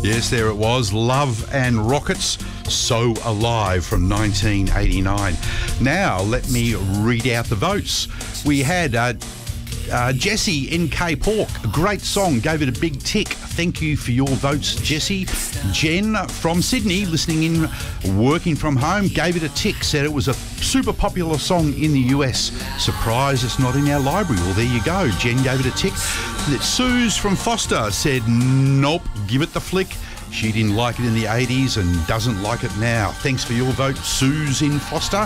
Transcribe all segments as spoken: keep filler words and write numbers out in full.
Yes, there it was. Love and Rockets, So Alive from nineteen eighty-nine. Now, let me read out the votes. We had uh, uh, Jesse in K Pork, a great song, gave it a big tick. Thank you for your votes, Jesse. Jen from Sydney, listening in, working from home, gave it a tick, said it was a super popular song in the U S. Surprised it's not in our library. Well, there you go. Jen gave it a tick. Suze from Foster said, nope, give it the flick. She didn't like it in the eighties and doesn't like it now. Thanks for your vote, Suze in Foster.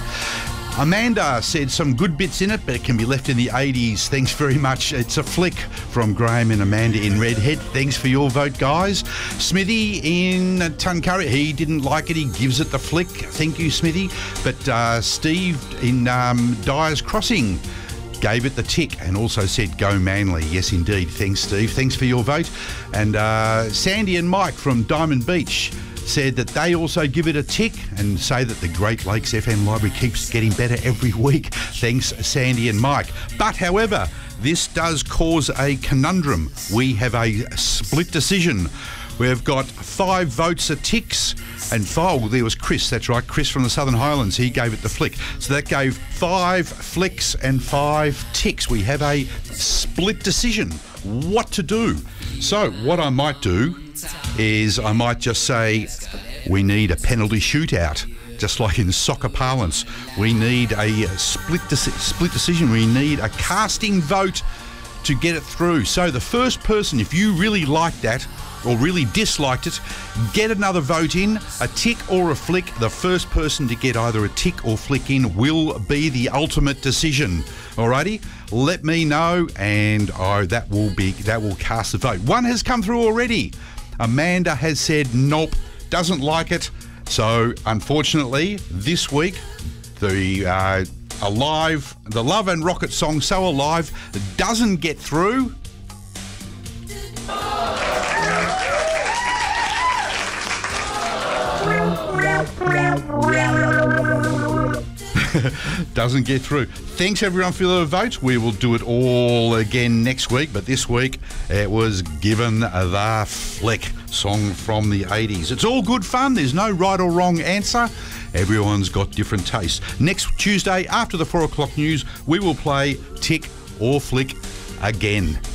Amanda said some good bits in it, but it can be left in the eighties. Thanks very much. It's a flick from Graham and Amanda in Redhead. Thanks for your vote, guys. Smithy in Tuncurry, he didn't like it. He gives it the flick. Thank you, Smithy. But uh, Steve in um, Dyer's Crossing gave it the tick and also said go Manly. Yes, indeed. Thanks, Steve. Thanks for your vote. And uh, Sandy and Mike from Diamond Beach said that they also give it a tick and say that the Great Lakes F M Library keeps getting better every week. Thanks, Sandy and Mike. But, however, this does cause a conundrum. We have a split decision. We've got five votes at ticks and five. Well, there was Chris, that's right, Chris from the Southern Highlands. He gave it the flick. So that gave five flicks and five ticks. We have a split decision. What to do? So what I might do is I might just say we need a penalty shootout. Just like in soccer parlance, we need a split, de- split decision. We need a casting vote to get it through. So the first person, if you really liked that or really disliked it, get another vote in, a tick or a flick. The first person to get either a tick or flick in will be the ultimate decision. Alrighty, let me know, and oh, that will be that will cast the vote. One has come through already. Amanda has said nope, doesn't like it. So unfortunately, this week the uh, Alive, the Love and Rocket song So Alive doesn't get through. Doesn't get through. Thanks everyone for your votes. We will do it all again next week, but this week it was given the flick, song from the eighties. It's all good fun. There's no right or wrong answer. Everyone's got different tastes. Next Tuesday after the four o'clock news, we will play Tick or Flick again.